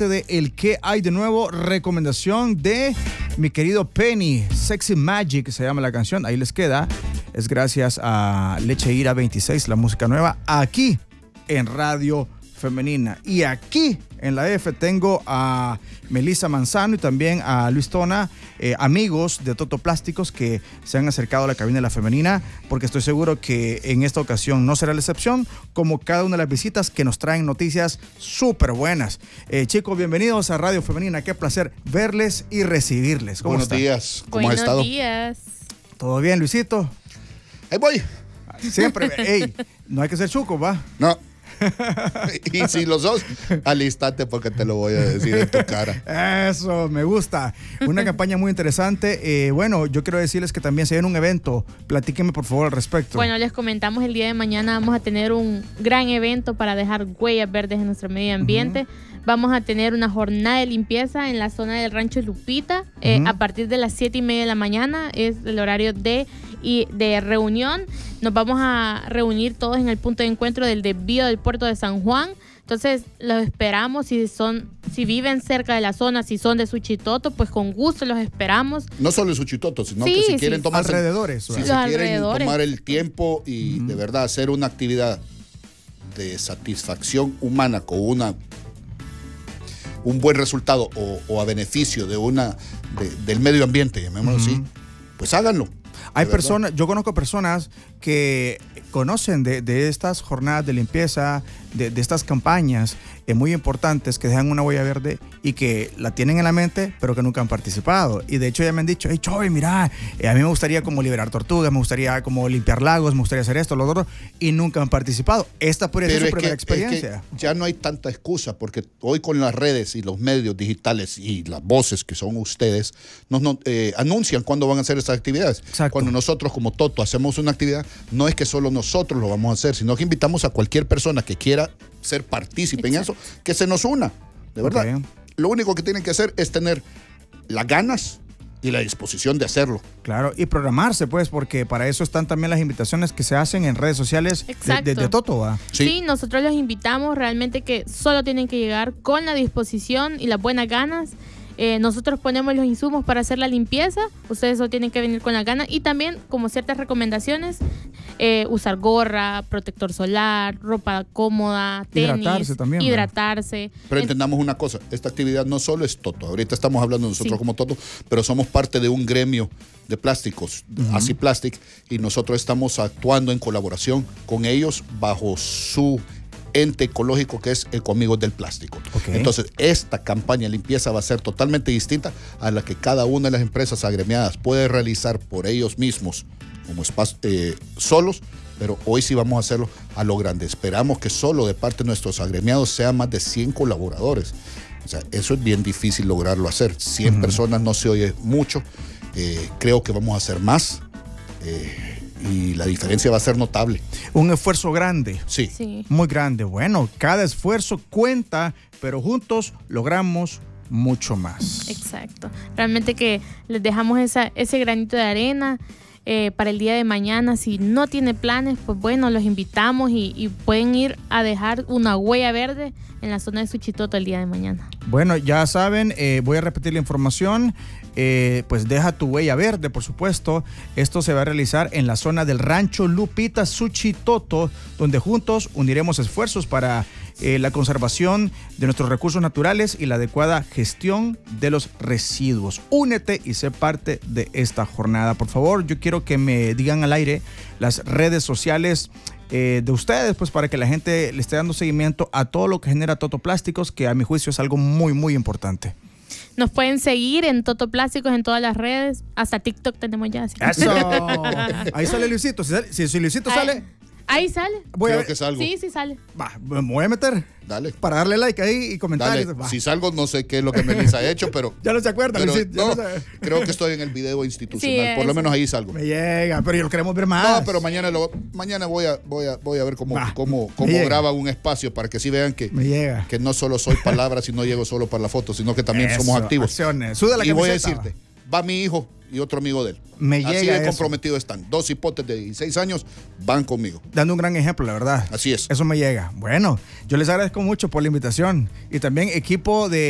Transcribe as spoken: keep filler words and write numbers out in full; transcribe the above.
parte de El ¿Qué hay de nuevo? Recomendación de mi querido Penny, Sexy Magic se llama la canción, ahí les queda. Es gracias a Leche Ira veintiséis, la música nueva, aquí en Radio Femenina. Y aquí en la F tengo a Melissa Manzano y también a Luis Tona, eh, amigos de Toto Plásticos que se han acercado a la cabina de la Femenina, porque estoy seguro que en esta ocasión no será la excepción, como cada una de las visitas que nos traen noticias súper buenas. Eh, chicos, bienvenidos a Radio Femenina, qué placer verles y recibirles. ¿Cómo Buenos están? días, ¿cómo Buenos has estado? Buenos días. ¿Todo bien, Luisito? Ahí voy. Siempre, ey, no hay que ser chuco, ¿va? No. Y si los dos, al instante porque te lo voy a decir en tu cara. Eso, me gusta. Una campaña muy interesante. Eh, bueno, yo quiero decirles que también se viene un evento. Platíquenme por favor al respecto. Bueno, les comentamos el día de mañana vamos a tener un gran evento para dejar huellas verdes en nuestro medio ambiente. Uh-huh. Vamos a tener una jornada de limpieza en la zona del Rancho Lupita. Eh, uh-huh. A partir de las siete y media de la mañana es el horario de, y de reunión. Nos vamos a reunir todos en el punto de encuentro del desvío del puerto de San Juan. Entonces los esperamos. Si son, si viven cerca de la zona, si son de Suchitoto, pues con gusto los esperamos. No solo de Suchitoto, sino sí, que si sí, quieren tomar alrededores, si ¿verdad? se Los quieren alrededores. tomar el tiempo y uh-huh. de verdad hacer una actividad de satisfacción humana con una un buen resultado o, o a beneficio de una de, del medio ambiente, llamémoslo uh-huh. así, pues háganlo. Hay personas, yo conozco personas que conocen de, de estas jornadas de limpieza, de, de estas campañas eh, muy importantes que dejan una huella verde y que la tienen en la mente, pero que nunca han participado. Y de hecho ya me han dicho, hey, Choy, mira, eh, a mí me gustaría como liberar tortugas, me gustaría como limpiar lagos, me gustaría hacer esto, lo otro, y nunca han participado. Esta podría ser su primera que, experiencia. Es que ya no hay tanta excusa, porque hoy con las redes y los medios digitales y las voces que son ustedes, nos, nos eh, anuncian cuándo van a hacer estas actividades. Exacto. Cuando nosotros como Toto hacemos una actividad, no es que solo nosotros lo vamos a hacer, sino que invitamos a cualquier persona que quiera ser partícipe en eso, que se nos una, de verdad. Okay. Lo único que tienen que hacer es tener las ganas y la disposición de hacerlo. Claro, y programarse, pues, porque para eso están también las invitaciones que se hacen en redes sociales de, de, de Toto, ¿va? Sí. sí, nosotros los invitamos realmente que solo tienen que llegar con la disposición y las buenas ganas. Eh, nosotros ponemos los insumos para hacer la limpieza, ustedes solo tienen que venir con la gana y también como ciertas recomendaciones, eh, usar gorra, protector solar, ropa cómoda, tenis, hidratarse también, hidratarse. Pero entendamos una cosa, esta actividad no solo es Toto, ahorita estamos hablando nosotros sí. como Toto, pero somos parte de un gremio de plásticos, uh-huh. Así Plastic, y nosotros estamos actuando en colaboración con ellos bajo su ente ecológico que es Ecoamigos del Plástico. Okay. Entonces, esta campaña de limpieza va a ser totalmente distinta a la que cada una de las empresas agremiadas puede realizar por ellos mismos, como espacio, eh, solos, pero hoy sí vamos a hacerlo a lo grande. Esperamos que solo de parte de nuestros agremiados sean más de cien colaboradores. O sea, eso es bien difícil lograrlo hacer. cien uh-huh. personas no se oye mucho. Eh, creo que vamos a hacer más. Eh, Y la diferencia va a ser notable. Un esfuerzo grande. Sí. sí. Muy grande. Bueno, cada esfuerzo cuenta, pero juntos logramos mucho más. Exacto. Realmente que les dejamos esa, ese granito de arena eh, para el día de mañana. Si no tiene planes, pues bueno, los invitamos y, y pueden ir a dejar una huella verde en la zona de Suchitoto el día de mañana. Bueno, ya saben, eh, voy a repetir la información. Eh, pues deja tu huella verde, por supuesto. Esto se va a realizar en la zona del Rancho Lupita, Suchitoto, donde juntos uniremos esfuerzos para eh, la conservación de nuestros recursos naturales y la adecuada gestión de los residuos. Únete y sé parte de esta jornada. Por favor, yo quiero que me digan al aire las redes sociales eh, de ustedes, pues para que la gente le esté dando seguimiento a todo lo que genera Toto Plásticos, que a mi juicio es algo muy, muy importante. Nos pueden seguir en Toto Plásticos en todas las redes. Hasta TikTok tenemos ya. Así. Eso. Ahí sale Luisito. Si, si, si Luisito ahí, sale... Ahí sale. Voy Creo a, que salgo. Sí, sí sale. Va, me voy a meter. Dale. Para darle like ahí y comentarios. Si salgo, no sé qué es lo que Melissa ha hecho, pero... ya no se acuerda, pero, Luisito. No, no creo que estoy en el video institucional. Sí, Por lo eso. menos ahí salgo. Me llega, pero yo lo queremos ver más. No, pero mañana lo, mañana voy a, voy a, voy a ver cómo, Va, cómo, cómo graba un espacio para que sí vean que, me llega. que no solo soy palabras y no llego solo para la foto, sino que también eso, somos activos. Acciones. Suda la y voy a camiseta. decirte, va mi hijo y otro amigo de él. Me Así llega de eso. comprometidos están. Dos hipotes de dieciséis años van conmigo. Dando un gran ejemplo, la verdad. Así es. Eso me llega. Bueno, yo les agradezco mucho por la invitación. Y también equipo de